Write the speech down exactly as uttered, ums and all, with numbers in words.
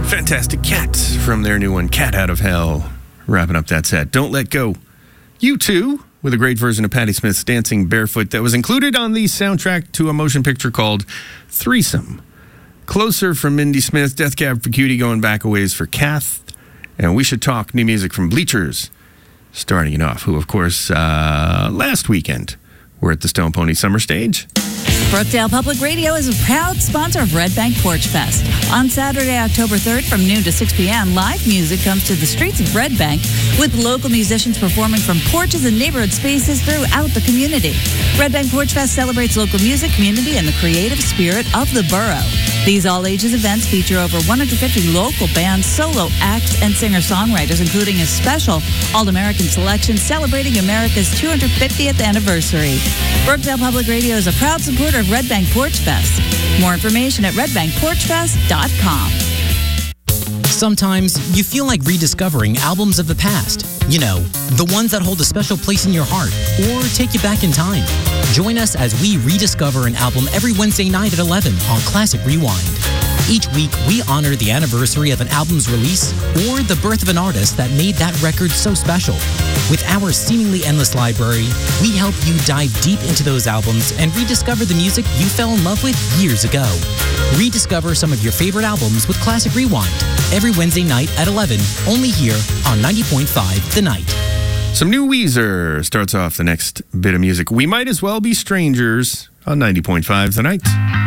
Fantastic Cat from their new one, Cat Out of Hell. Wrapping up that set. Don't Let Go. U two, with a great version of Patti Smith's Dancing Barefoot that was included on the soundtrack to a motion picture called Threesome. Closer from Mindy Smith, Death Cab for Cutie going back a ways for Kath. And We Should Talk, new music from Bleachers. Starting it off, who, of course, uh, last weekend were at the Stone Pony Summer Stage. Brookdale Public Radio is a proud sponsor of Red Bank Porch Fest. On Saturday, October third, from noon to six p.m., live music comes to the streets of Red Bank with local musicians performing from porches and neighborhood spaces throughout the community. Red Bank Porch Fest celebrates local music, community, and the creative spirit of the borough. These all-ages events feature over one hundred fifty local bands, solo acts, and singer-songwriters, including a special All-American selection celebrating America's two hundred fiftieth anniversary. Brookdale Public Radio is a proud supporter of Red Bank Porch Fest. More information at red bank porch fest dot com. Sometimes you feel like rediscovering albums of the past. You know, the ones that hold a special place in your heart or take you back in time. Join us as we rediscover an album every Wednesday night at eleven on Classic Rewind. Each week, we honor the anniversary of an album's release or the birth of an artist that made that record so special. With our seemingly endless library, we help you dive deep into those albums and rediscover the music you fell in love with years ago. Rediscover some of your favorite albums with Classic Rewind every Wednesday night at eleven, only here on ninety point five The Night. Some new Weezer starts off the next bit of music. We Might As Well Be Strangers on ninety point five The Night.